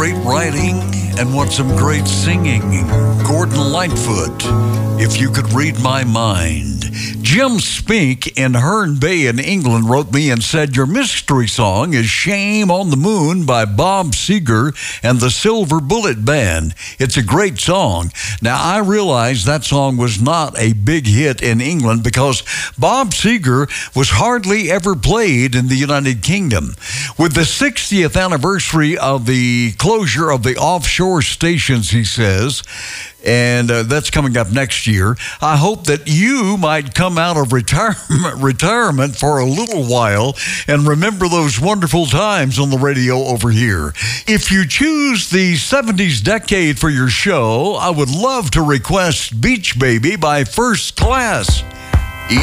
great writing and want some great singing, Gordon Lightfoot, If You Could Read My Mind. Jim Spink in Herne Bay in England wrote me and said, your mystery song is Shame on the Moon by Bob Seger and the Silver Bullet Band. It's a great song. Now, I realize that song was not a big hit in England because Bob Seger was hardly ever played in the United Kingdom. With the 60th anniversary of the closure of the offshore stations, he says, and that's coming up next year, I hope that you might come out of retirement for a little while and remember those wonderful times on the radio over here. If you choose the 70s decade for your show, I would love to request Beach Baby by First Class.